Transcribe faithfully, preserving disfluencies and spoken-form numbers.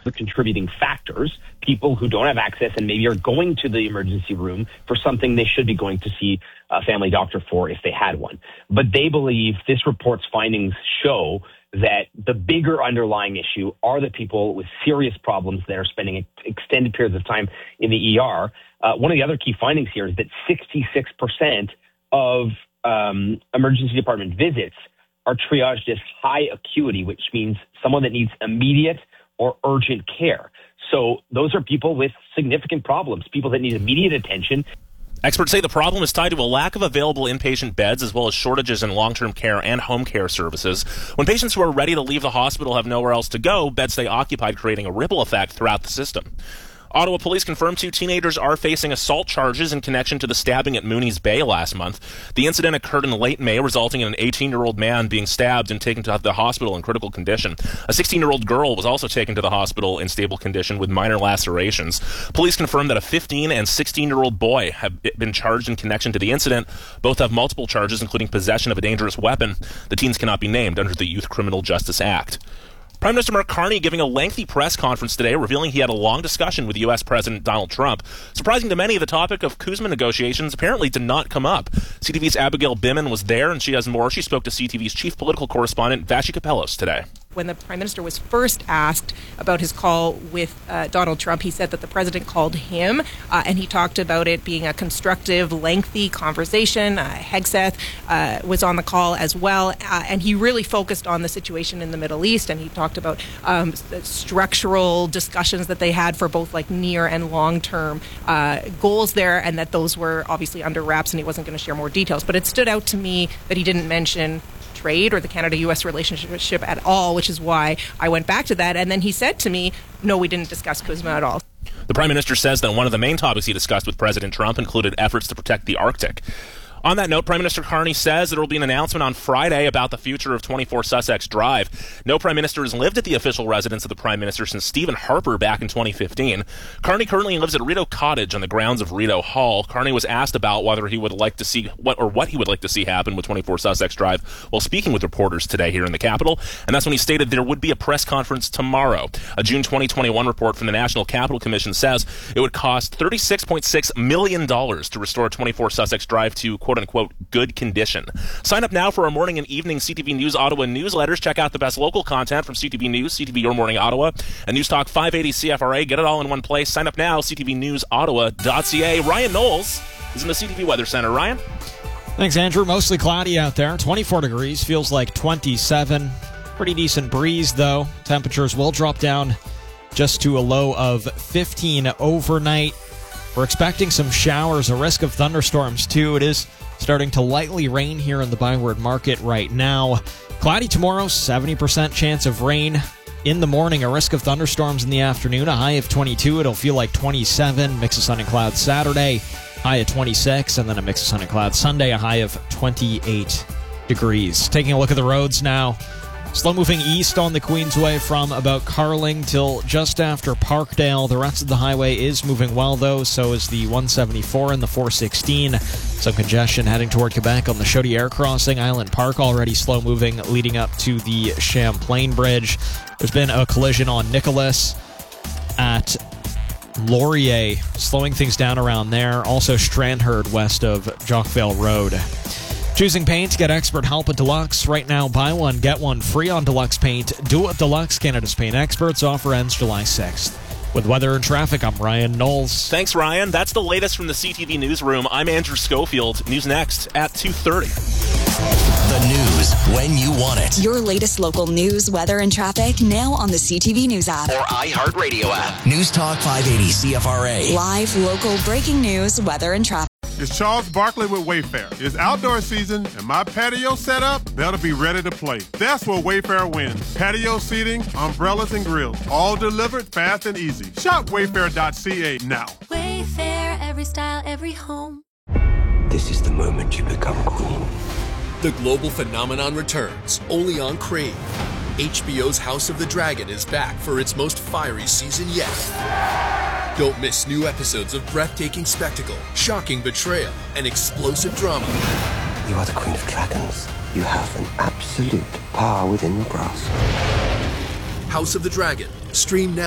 the contributing factors, people who don't have access and maybe are going to the emergency room for something they should be going to see a family doctor for if they had one. But they believe this report's findings show that the bigger underlying issue are the people with serious problems that are spending extended periods of time in the E R. Uh, one of the other key findings here is that sixty-six percent of um, emergency department visits are triaged as high acuity, which means someone that needs immediate or urgent care. So those are people with significant problems, people that need immediate attention. Experts say the problem is tied to a lack of available inpatient beds as well as shortages in long-term care and home care services. When patients who are ready to leave the hospital have nowhere else to go, beds stay occupied, creating a ripple effect throughout the system. Ottawa police confirmed two teenagers are facing assault charges in connection to the stabbing at Mooney's Bay last month. The incident occurred in late May, resulting in an eighteen-year-old man being stabbed and taken to the hospital in critical condition. A sixteen-year-old girl was also taken to the hospital in stable condition with minor lacerations. Police confirmed that a fifteen- and sixteen-year-old boy have been charged in connection to the incident. Both have multiple charges, including possession of a dangerous weapon. The teens cannot be named under the Youth Criminal Justice Act. Prime Minister Mark Carney giving a lengthy press conference today, revealing he had a long discussion with U S President Donald Trump. Surprising to many, the topic of CUSMA negotiations apparently did not come up. C T V's Abigail Bimman was there, and she has more. She spoke to C T V's chief political correspondent, Vassy Kapelos, today. When the Prime Minister was first asked about his call with uh, Donald Trump, he said that the President called him, uh, and he talked about it being a constructive, lengthy conversation. Uh, Hegseth uh, was on the call as well, uh, and he really focused on the situation in the Middle East, and he talked about um, structural discussions that they had for both like near and long-term uh, goals there, and that those were obviously under wraps, and he wasn't going to share more details. But it stood out to me that he didn't mention trade or the Canada-U S relationship at all, which is why I went back to that. And then he said to me, no, we didn't discuss CUSMA at all. The Prime Minister says that one of the main topics he discussed with President Trump included efforts to protect the Arctic. On that note, Prime Minister Carney says there will be an announcement on Friday about the future of twenty-four Sussex Drive. No Prime Minister has lived at the official residence of the Prime Minister since Stephen Harper back in twenty fifteen. Carney currently lives at Rideau Cottage on the grounds of Rideau Hall. Carney was asked about whether he would like to see what or what he would like to see happen with twenty-four Sussex Drive while speaking with reporters today here in the capital, and that's when he stated there would be a press conference tomorrow. A June twenty twenty-one report from the National Capital Commission says it would cost thirty-six point six million dollars to restore twenty-four Sussex Drive to quote-unquote good condition. Sign up now for our morning and evening C T V News Ottawa newsletters. Check out the best local content from C T V News, C T V Your Morning Ottawa, and News Talk five eighty C F R A. Get it all in one place. Sign up now, c t v news ottawa dot c a. Ryan Knowles is in the C T V Weather Center. Ryan? Thanks, Andrew. Mostly cloudy out there. twenty-four degrees. Feels like twenty-seven. Pretty decent breeze, though. Temperatures will drop down just to a low of fifteen overnight. We're expecting some showers, a risk of thunderstorms, too. It is starting to lightly rain here in the Byward Market right now. Cloudy tomorrow, seventy percent chance of rain in the morning, a risk of thunderstorms in the afternoon, a high of twenty-two. It'll feel like twenty-seven. Mix of sun and clouds Saturday, high of twenty-six, and then a mix of sun and clouds Sunday, a high of twenty-eight degrees. Taking a look at the roads now. Slow moving east on the Queensway from about Carling till just after Parkdale. The rest of the highway is moving well, though. So is the one seventy-four and the four sixteen. Some congestion heading toward Quebec on the Chaudière crossing. Island Park already slow moving, leading up to the Champlain Bridge. There's been a collision on Nicholas at Laurier, slowing things down around there. Also Stranraer west of Jockvale Road. Choosing paint, get expert help at Deluxe. Right now, buy one, get one free on Deluxe Paint. Do it Deluxe, Canada's paint experts. Offer ends July sixth. With weather and traffic, I'm Ryan Knowles. Thanks, Ryan. That's the latest from the C T V Newsroom. I'm Andrew Schofield. News next at two thirty. The news when you want it. Your latest local news, weather, and traffic now on the C T V News app. Or iHeartRadio app. News Talk five eighty C F R A. Live, local, breaking news, weather, and traffic. It's Charles Barkley with Wayfair. It's outdoor season, and my patio set up better be ready to play. That's where Wayfair wins. Patio seating, umbrellas, and grills. All delivered fast and easy. Shop wayfair dot c a now. Wayfair, every style, every home. This is the moment you become queen. The global phenomenon returns, only on Crave. H B O's House of the Dragon is back for its most fiery season yet. Don't miss new episodes of breathtaking spectacle, shocking betrayal, and explosive drama. You are the Queen of Dragons. You have an absolute power within your grasp. House of the Dragon. Stream now.